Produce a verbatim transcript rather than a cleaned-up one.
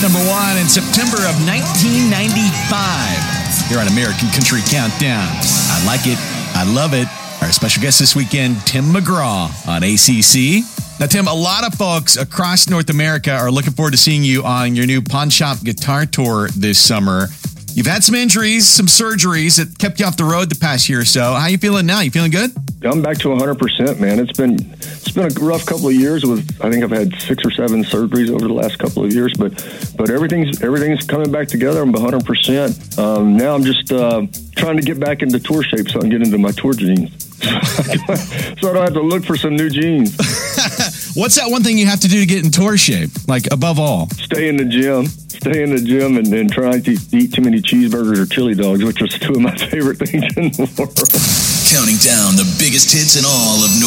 number one in September of nineteen ninety-five. Here on American Country Countdown. I like it. I love it. Our special guest this weekend, Tim McGraw on A C C. Now, Tim, a lot of folks across North America are looking forward to seeing you on your new Pawn Shop Guitar Tour this summer. You've had some injuries, some surgeries that kept you off the road the past year or so. How you feeling now? You feeling good? I'm back to one hundred percent, man. It's been it's been a rough couple of years. With I think I've had six or seven surgeries over the last couple of years, but but everything's everything's coming back together. I'm one hundred percent. Um, now I'm just uh, trying to get back into tour shape so I can get into my tour jeans. So I don't have to look for some new jeans. What's that one thing you have to do to get in tour shape? Like, above all? Stay in the gym. Stay in the gym and, and try not to eat too many cheeseburgers or chili dogs, which are two of my favorite things in the world. Counting down the biggest hits in all of North